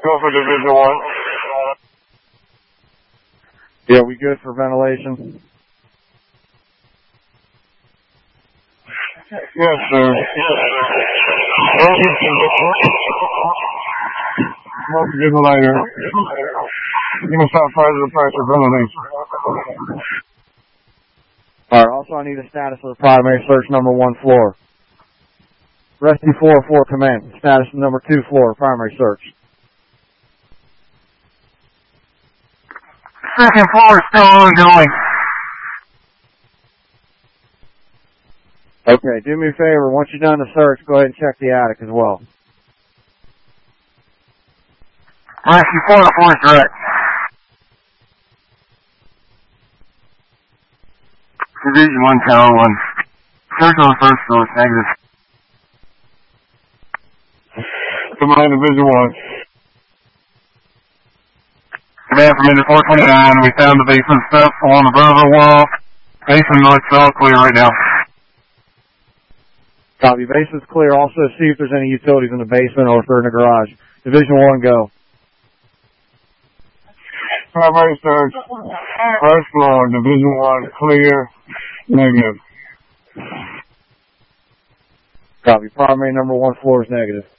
Go for Division 1. Yeah, we good for ventilation? Yes, sir. Smoke ventilator. Give us top positive pressure ventilation. Alright, also I need a status of the primary search number 1 floor. Rescue 404 command. Status of number 2 floor, primary search. Second floor is still ongoing. Okay, do me a favor. Once you're done the search, go ahead and check the attic as well. Rescue 404 is direct. Division 1, Tower 1. Search on the first floor, negative. Command Division 1. Command from Engine 429, we found the basement steps along the brother wall. Basement looks all clear right now. Copy. Basement's clear. Also see if there's any utilities in the basement or if they're in the garage. Division 1, go. Primary search, first floor, Division 1, clear, negative. Copy. Primary number 1 floor is negative.